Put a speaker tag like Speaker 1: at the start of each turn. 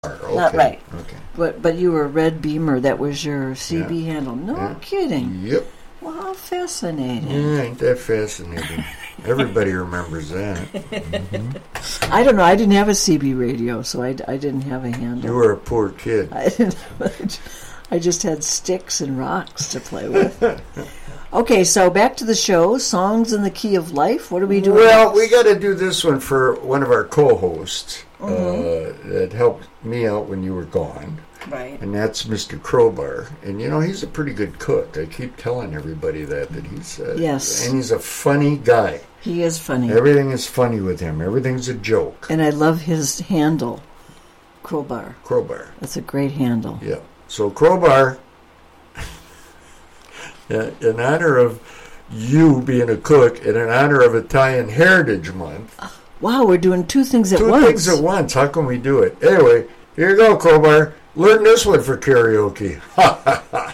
Speaker 1: Okay.
Speaker 2: Not right.
Speaker 1: Okay.
Speaker 2: But you were Red Beamer. That was your CB handle. No kidding.
Speaker 1: Yep.
Speaker 2: Well, how fascinating.
Speaker 1: Yeah, ain't that fascinating? Everybody remembers that. Mm-hmm.
Speaker 2: I don't know. I didn't have a CB radio, so I didn't have a handle.
Speaker 1: You were a poor kid.
Speaker 2: I just had sticks and rocks to play with. Okay, so back to the show. Songs in the Key of Life. What are we doing?
Speaker 1: Well,
Speaker 2: next?
Speaker 1: we got to do this one for one of our co-hosts that helped me out when you were gone.
Speaker 2: Right.
Speaker 1: And that's Mr. Crowbar. And, he's a pretty good cook. I keep telling everybody that he's...
Speaker 2: yes.
Speaker 1: And he's a funny guy.
Speaker 2: He is funny.
Speaker 1: Everything is funny with him. Everything's a joke.
Speaker 2: And I love his handle, Crowbar.
Speaker 1: Crowbar.
Speaker 2: That's a great handle.
Speaker 1: Yeah. So, Crowbar, in honor of you being a cook, and in honor of Italian Heritage Month...
Speaker 2: Wow, we're doing two things at once.
Speaker 1: Two things at once. How can we do it? Anyway, here you go, Crowbar. Learn this one for karaoke.